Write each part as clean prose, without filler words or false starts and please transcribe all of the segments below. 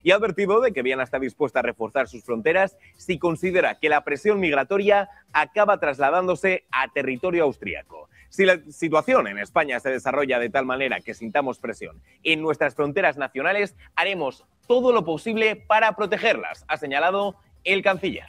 y ha advertido de que Viana está dispuesta a reforzar sus fronteras si considera que la presión migratoria acaba trasladándose a territorio austríaco. Si la situación en España se desarrolla de tal manera que sintamos presión en nuestras fronteras nacionales, haremos todo lo posible para protegerlas, ha señalado el canciller.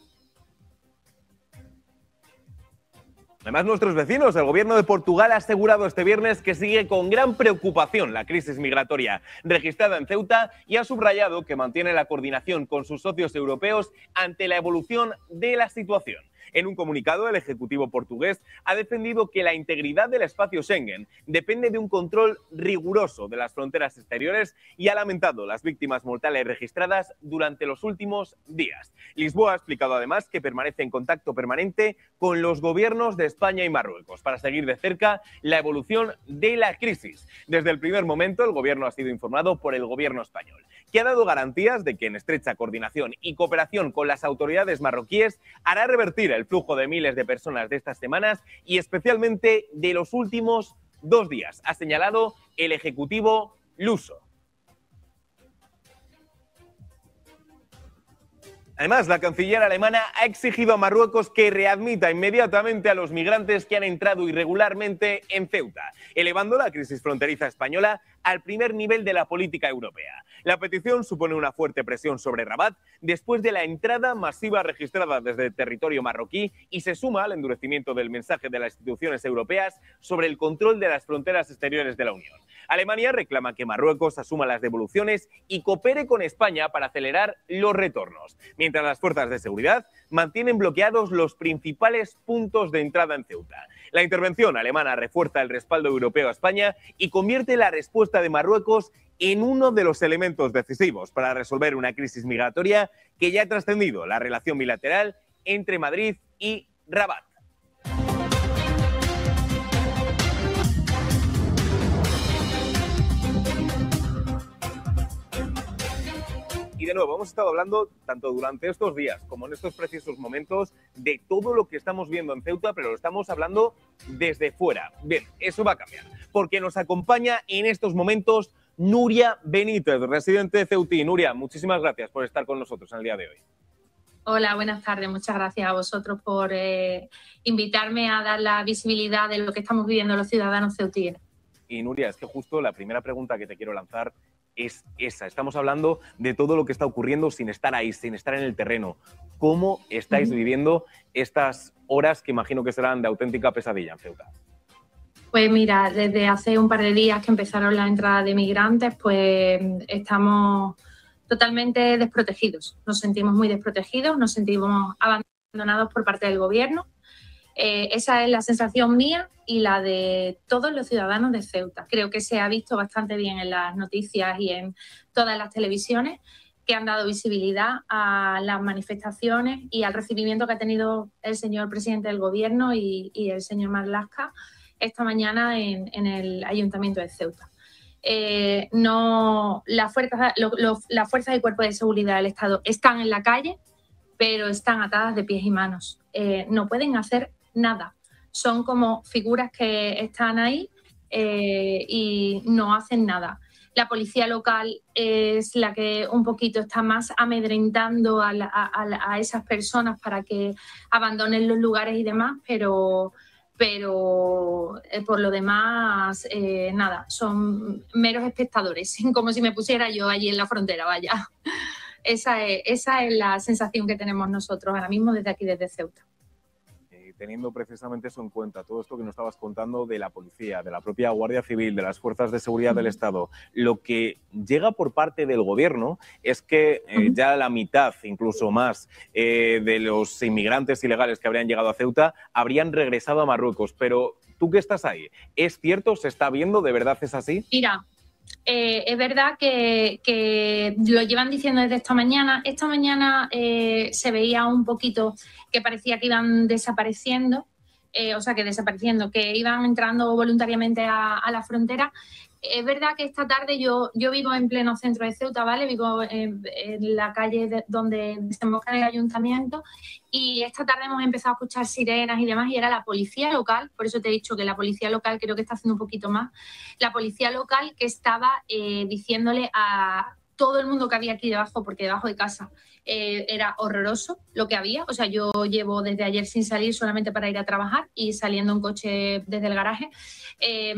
Además, nuestros vecinos, el gobierno de Portugal ha asegurado este viernes que sigue con gran preocupación la crisis migratoria registrada en Ceuta y ha subrayado que mantiene la coordinación con sus socios europeos ante la evolución de la situación. En un comunicado, el Ejecutivo portugués ha defendido que la integridad del espacio Schengen depende de un control riguroso de las fronteras exteriores y ha lamentado las víctimas mortales registradas durante los últimos días. Lisboa ha explicado además que permanece en contacto permanente con los gobiernos de España y Marruecos para seguir de cerca la evolución de la crisis. Desde el primer momento, el gobierno ha sido informado por el gobierno español, que ha dado garantías de que en estrecha coordinación y cooperación con las autoridades marroquíes hará revertir el flujo de miles de personas de estas semanas y especialmente de los últimos 2 días, ha señalado el Ejecutivo luso. Además, la canciller alemana ha exigido a Marruecos que readmita inmediatamente a los migrantes que han entrado irregularmente en Ceuta, elevando la crisis fronteriza española al primer nivel de la política europea. La petición supone una fuerte presión sobre Rabat después de la entrada masiva registrada desde el territorio marroquí y se suma al endurecimiento del mensaje de las instituciones europeas sobre el control de las fronteras exteriores de la Unión. Alemania reclama que Marruecos asuma las devoluciones y coopere con España para acelerar los retornos, mientras las fuerzas de seguridad mantienen bloqueados los principales puntos de entrada en Ceuta. La intervención alemana refuerza el respaldo europeo a España y convierte la respuesta de Marruecos en uno de los elementos decisivos para resolver una crisis migratoria que ya ha trascendido la relación bilateral entre Madrid y Rabat. Y de nuevo, hemos estado hablando tanto durante estos días como en estos precisos momentos de todo lo que estamos viendo en Ceuta, pero lo estamos hablando desde fuera. Bien, eso va a cambiar, porque nos acompaña en estos momentos Nuria Benítez, residente de Ceutí. Nuria, muchísimas gracias por estar con nosotros en el día de hoy. Hola, buenas tardes. Muchas gracias a vosotros por invitarme a dar la visibilidad de lo que estamos viviendo los ciudadanos ceutíes. Y Nuria, es que justo la primera pregunta que te quiero lanzar es esa. Estamos hablando de todo lo que está ocurriendo sin estar ahí, sin estar en el terreno. ¿Cómo estáis viviendo estas horas que imagino que serán de auténtica pesadilla en Ceuta? Pues mira, desde hace un par de días que empezaron la entrada de migrantes, pues estamos totalmente desprotegidos. Nos sentimos muy desprotegidos, nos sentimos abandonados por parte del gobierno. Esa es la sensación mía y la de todos los ciudadanos de Ceuta. Creo que se ha visto bastante bien en las noticias y en todas las televisiones que han dado visibilidad a las manifestaciones y al recibimiento que ha tenido el señor presidente del gobierno y el señor Marlaska esta mañana en el Ayuntamiento de Ceuta. Las fuerzas y cuerpos de seguridad del Estado están en la calle, pero están atadas de pies y manos. No pueden hacer nada. Son como figuras que están ahí y no hacen nada. La policía local es la que un poquito está más amedrentando a esas personas para que abandonen los lugares y demás, pero por lo demás, nada, son meros espectadores, como si me pusiera yo allí en la frontera, vaya. Esa es la sensación que tenemos nosotros ahora mismo desde aquí, desde Ceuta. Teniendo precisamente eso en cuenta, todo esto que nos estabas contando de la policía, de la propia Guardia Civil, de las fuerzas de seguridad del Estado, lo que llega por parte del gobierno es que ya la mitad, incluso más, de los inmigrantes ilegales que habrían llegado a Ceuta habrían regresado a Marruecos. Pero tú que estás ahí, ¿es cierto? ¿Se está viendo? ¿De verdad es así? Mira, es verdad que lo llevan diciendo desde esta mañana. Esta mañana se veía un poquito que parecía que iban desapareciendo, que iban entrando voluntariamente a la frontera. Es verdad que esta tarde yo vivo en pleno centro de Ceuta, ¿vale? Vivo en la calle donde desemboca el ayuntamiento y esta tarde hemos empezado a escuchar sirenas y demás y era la policía local, por eso te he dicho que la policía local creo que está haciendo un poquito más, la policía local que estaba diciéndole a todo el mundo que había aquí debajo, porque debajo de casa era horroroso lo que había. O sea, yo llevo desde ayer sin salir solamente para ir a trabajar y saliendo en coche desde el garaje.